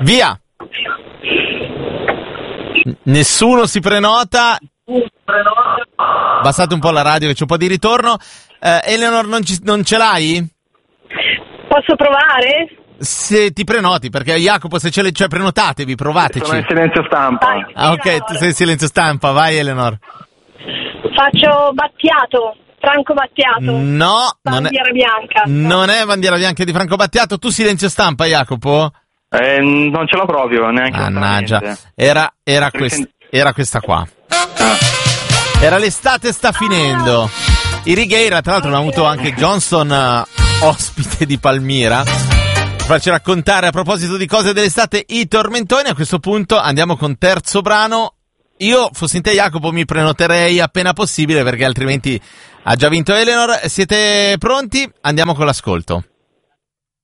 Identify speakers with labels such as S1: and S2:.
S1: Via! Nessuno si prenota. Abbassate un po' la radio che c'è un po' di ritorno. Eleanor, non ce l'hai?
S2: Posso provare?
S1: Se ti prenoti, perché Jacopo, se cioè prenotatevi, provateci.
S3: Sono in silenzio stampa.
S2: Vai,
S1: Ok, tu sei in silenzio stampa, vai Eleanor.
S2: Faccio Battiato, Franco Battiato.
S1: No,
S2: Bandiera bianca.
S1: Non è Bandiera bianca di Franco Battiato. Tu silenzio stampa, Jacopo?
S3: Non ce l'ho proprio, neanche.
S1: Mannaggia, era questa qua. Era l'estate sta finendo. I Righeira, tra l'altro, hanno avuto anche Johnson ospite di Palmira. Farci raccontare a proposito di cose dell'estate i tormentoni. A questo punto andiamo con terzo brano. Io, fossi in te Jacopo, mi prenoterei appena possibile perché altrimenti ha già vinto Eleanor. Siete pronti? Andiamo con l'ascolto.